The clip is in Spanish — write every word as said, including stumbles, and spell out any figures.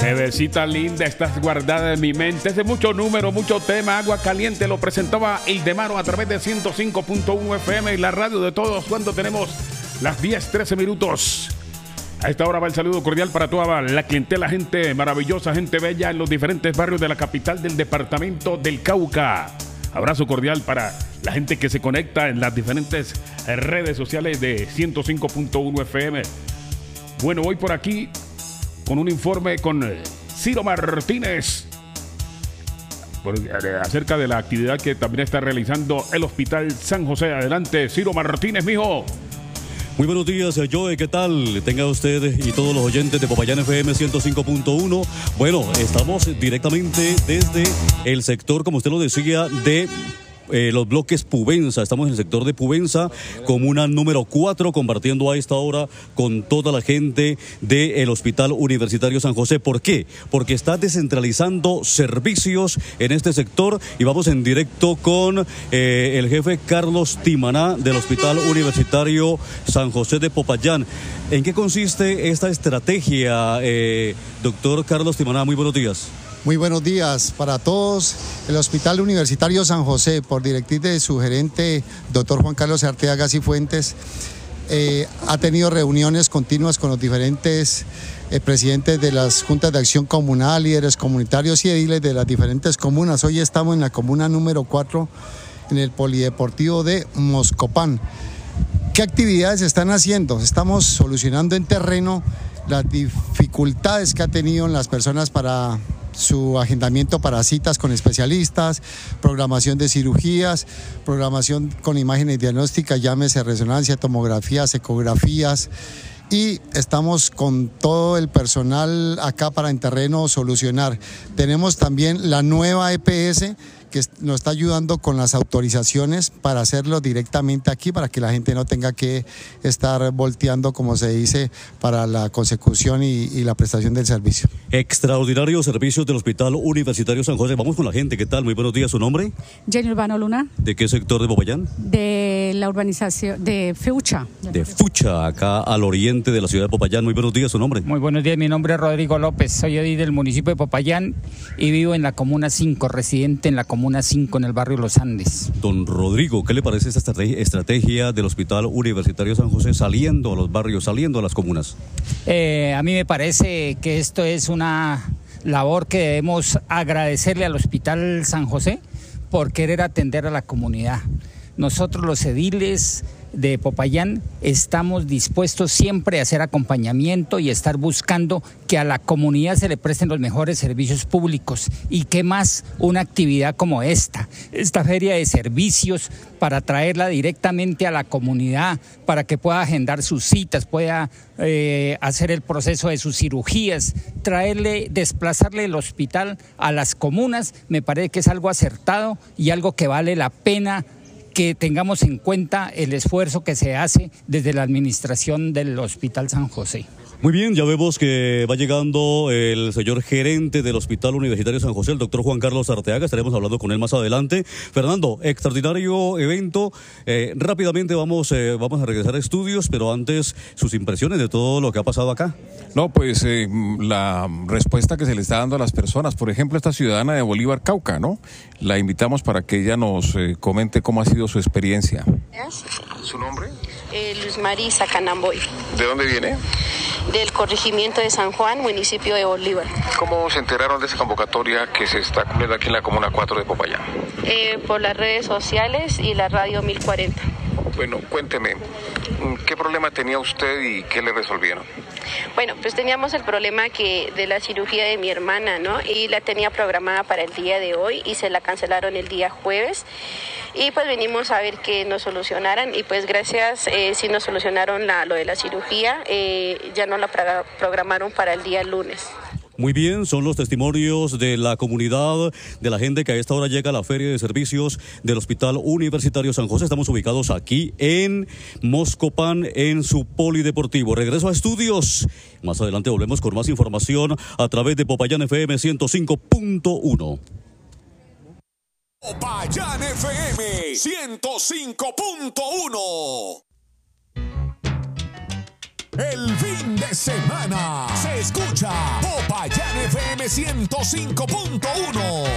Bebecita linda, estás guardada en mi mente. Es de mucho número, mucho tema. Agua caliente lo presentaba Ildemaro a través de ciento cinco punto uno F M y la radio de todos cuando tenemos las diez trece minutos. A esta hora va el saludo cordial para toda la clientela, gente maravillosa, gente bella en los diferentes barrios de la capital del departamento del Cauca. Abrazo cordial para la gente que se conecta en las diferentes redes sociales de ciento cinco punto uno F M. Bueno, voy por aquí con un informe con Ciro Martínez por, acerca de la actividad que también está realizando el Hospital San José. Adelante, Ciro Martínez, mijo. Muy buenos días, Joe, ¿qué tal? Tenga usted y todos los oyentes de Popayán F M ciento cinco punto uno. Bueno, estamos directamente desde el sector, como usted lo decía, de Eh, los bloques Pubenza. Estamos en el sector de Pubenza, comuna número cuatro, compartiendo a esta hora con toda la gente del Hospital Universitario San José. ¿Por qué? Porque está descentralizando servicios en este sector y vamos en directo con eh, el jefe Carlos Timaná del Hospital Universitario San José de Popayán. ¿En qué consiste esta estrategia, eh, doctor Carlos Timaná? Muy buenos días. Muy buenos días para todos. El Hospital Universitario San José, por directriz de su gerente, doctor Juan Carlos Arteaga Cifuentes, eh, ha tenido reuniones continuas con los diferentes eh, presidentes de las juntas de acción comunal, líderes comunitarios y ediles de las diferentes comunas. Hoy estamos en la comuna número cuatro, en el Polideportivo de Moscopán. ¿Qué actividades están haciendo? Estamos solucionando en terreno las dificultades que ha tenido las personas para su agendamiento para citas con especialistas, programación de cirugías, programación con imágenes diagnósticas, llámese resonancia, tomografías, ecografías, y estamos con todo el personal acá para en terreno solucionar. Tenemos también la nueva E P S que nos está ayudando con las autorizaciones para hacerlo directamente aquí, para que la gente no tenga que estar volteando, como se dice, para la consecución y, y la prestación del servicio. Extraordinarios servicios del Hospital Universitario San José. Vamos con la gente, ¿qué tal? Muy buenos días, ¿su nombre? Jenny Urbano Luna. ¿De qué sector de Popayán? De la urbanización de Fucha. De Fucha, acá al oriente de la ciudad de Popayán. Muy buenos días, ¿su nombre? Muy buenos días, mi nombre es Rodrigo López, soy edil del municipio de Popayán y vivo en la comuna cinco, residente en la comuna cinco en el barrio Los Andes. Don Rodrigo, ¿qué le parece esta estrategia, estrategia del Hospital Universitario San José saliendo a los barrios, saliendo a las comunas? Eh, a mí me parece que esto es una labor que debemos agradecerle al Hospital San José por querer atender a la comunidad. Nosotros los ediles de Popayán estamos dispuestos siempre a hacer acompañamiento y estar buscando que a la comunidad se le presten los mejores servicios públicos. Y qué más una actividad como esta, esta feria de servicios, para traerla directamente a la comunidad, para que pueda agendar sus citas, pueda eh, hacer el proceso de sus cirugías, traerle, desplazarle el hospital a las comunas. Me parece que es algo acertado y algo que vale la pena que tengamos en cuenta el esfuerzo que se hace desde la administración del Hospital San José. Muy bien, ya vemos que va llegando el señor gerente del Hospital Universitario San José, el doctor Juan Carlos Arteaga. Estaremos hablando con él más adelante. Fernando, extraordinario evento. Eh, rápidamente vamos, eh, vamos a regresar a estudios, pero antes sus impresiones de todo lo que ha pasado acá. No, pues eh, la respuesta que se le está dando a las personas, por ejemplo, esta ciudadana de Bolívar, Cauca, ¿no? La invitamos para que ella nos eh, comente cómo ha sido su experiencia. ¿Su nombre? Eh, Luz Marisa Canamboy. ¿De dónde viene? Del corregimiento de San Juan, municipio de Bolívar. ¿Cómo se enteraron de esa convocatoria que se está cumpliendo aquí en la comuna cuatro de Popayán? Eh, por las redes sociales y la radio mil cuarenta. Bueno, cuénteme, ¿qué problema tenía usted y qué le resolvieron? Bueno, pues teníamos el problema que de la cirugía de mi hermana, ¿no? Y la tenía programada para el día de hoy y se la cancelaron el día jueves. Y pues venimos a ver que nos solucionaran y pues gracias, eh, sí nos solucionaron la, lo de la cirugía, eh, ya no la programaron para el día lunes. Muy bien, son los testimonios de la comunidad, de la gente que a esta hora llega a la Feria de Servicios del Hospital Universitario San José. Estamos ubicados aquí en Moscopán, en su polideportivo. Regreso a estudios. Más adelante volvemos con más información a través de Popayán F M ciento cinco punto uno. Popayán F M ciento cinco punto uno. El fin de semana se escucha Popayán F M ciento cinco punto uno.